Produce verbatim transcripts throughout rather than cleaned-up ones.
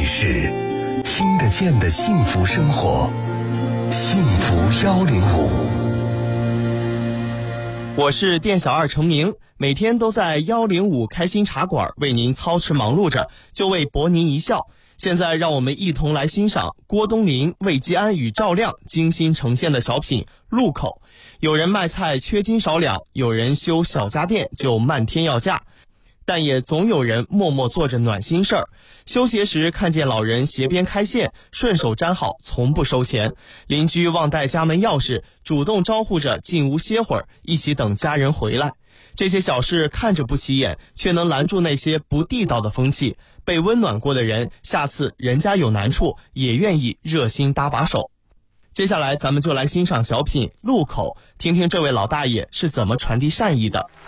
是听得见的幸福生活，幸福幺零五。 我是店小二程明，每天都在幺零五开心茶馆为您操持忙碌着，就为博您一笑。现在让我们一同来欣赏郭冬临、魏基安与赵亮精心呈现的小品《路口》。有人卖菜缺斤少两，有人修小家电就漫天要价，但也总有人默默做着暖心事儿。修鞋时看见老人鞋边开线，顺手粘好，从不收钱。邻居忘带家门钥匙，主动招呼着进屋歇会儿，一起等家人回来。这些小事看着不起眼，却能拦住那些不地道的风气。被温暖过的人，下次人家有难处也愿意热心搭把手。接下来咱们就来欣赏小品《路口》，听听这位老大爷是怎么传递善意的。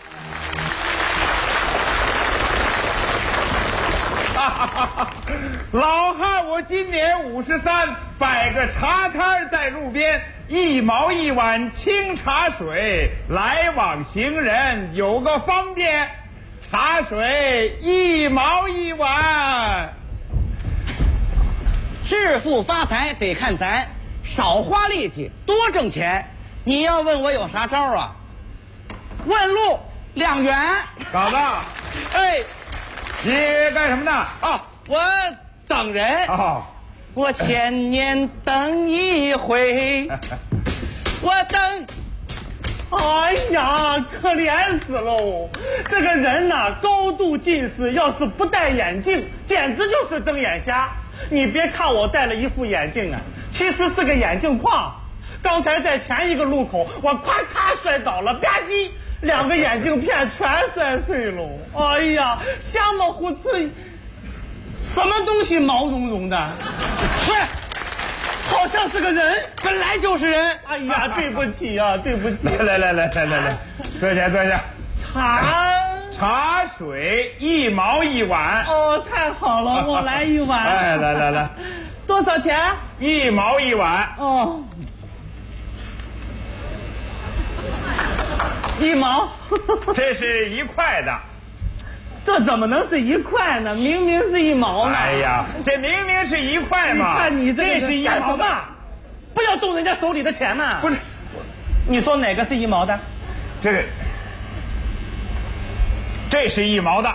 老汉，我今年五十三，摆个茶摊在路边，一毛一碗清茶水，来往行人有个方便。茶水一毛一碗。 致富发财得看咱，少花力气多挣钱。你要问我有啥招啊？问路两元。 搞子， 哎， 你干什么呢？ 哦，我等人。 哦， 我千年等一回，我等。 哎呀，可怜死喽！这个人呐、啊，高度近视，要是不戴眼镜，简直就是睁眼瞎。你别看我戴了一副眼镜啊，其实是个眼镜框。刚才在前一个路口，我咔嚓摔倒了，吧唧，两个眼镜片全摔碎喽。哎呀，瞎么胡刺，什么东西毛茸茸的？ 切！ 好像是个人， 本来就是人。 哎呀，对不起呀、啊，对不起。 来来来来来来，坐下坐下。 茶茶水一毛一碗。 哦，太好了，我来一碗。 哎，来来来， 多少钱？ 一毛一碗。 哦，一毛。 这是一块的。 这怎么能是一块呢？明明是一毛呢！ 哎呀，这明明是一块嘛！ 你看你这个这是一毛的， 不要动人家手里的钱嘛！ 不是， 你说哪个是一毛的？ 这个，这是一毛的。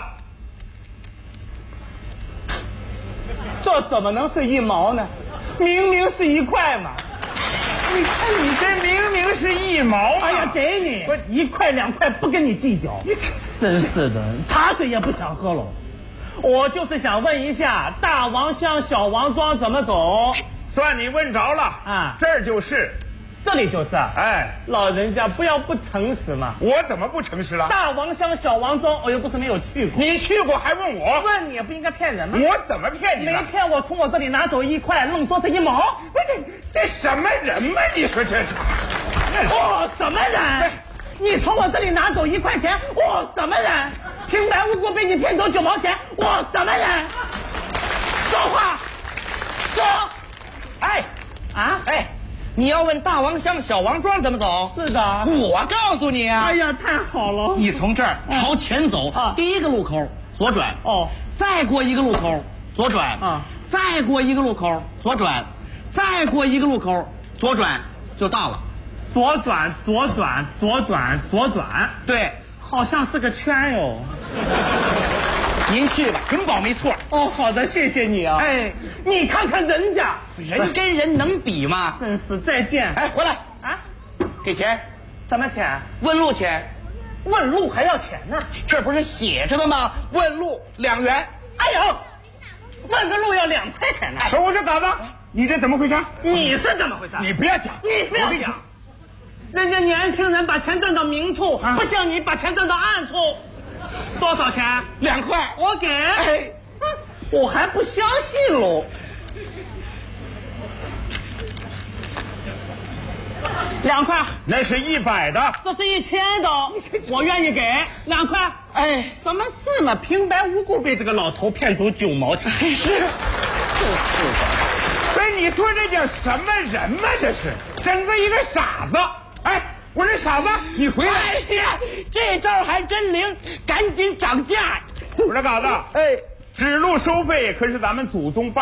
这怎么能是一毛呢？明明是一块嘛！你看你这明明是一毛嘛！ 哎呀，给你一块两块不跟你计较。真是的，茶水也不想喝了。我就是想问一下，大王乡小王庄怎么走？ 算你问着了啊， 这儿就是， 这里就是啊。 哎， 老人家不要不诚实嘛。 我怎么不诚实了？ 大王乡小王庄，我又不是没有去过。 你去过还问我？ 问你也不应该骗人吗？ 我怎么骗你？ 没骗我，从我这里拿走一块，愣说是一毛。 不是这什么人嘛？你说这是？ 哦，什么人？你从我这里拿走一块钱，我什么人？平白无故被你骗走九毛钱，我什么人？说话，说， 哎， 啊， 哎，你要问大王乡小王庄怎么走？ 是的， 我告诉你啊。 哎呀，太好了！ 你从这儿朝前走， 啊， 第一个路口左转， 哦， 再过一个路口左转， 啊， 再过一个路口左转，再过一个路口左转就到了。 左转，左转，左转，左转， 对， 好像是个圈哟。 您去吧，准保没错。 哦，好的，谢谢你啊。 哎， 你看看人家， 人跟人能比吗？ 真是再见。 哎，回来啊， 给钱。 什么钱？ 问路钱。 问路还要钱呢？ 这不是写着的吗？问路两元。 哎呦，问个路要两块钱呢。 不是，我说嘎子，你这怎么回事？ 你是怎么回事？ 你不要讲， 你不要讲。人家年轻人把钱赚到明处， 啊， 不像你把钱赚到暗处。多少钱？ 两块。 我给。 哎， 我还不相信喽。两块。 那是一百的。 这是一千的，我愿意给两块。 哎， 什么事嘛？平白无故被这个老头骗走九毛钱。 是，就是的。 不是，你说这叫什么人嘛？这是整个一个傻子。哎，我这傻子，你回来！ 哎呀，这招还真灵，赶紧涨价。 我说嘎子， 哎， 指路收费可是咱们祖宗八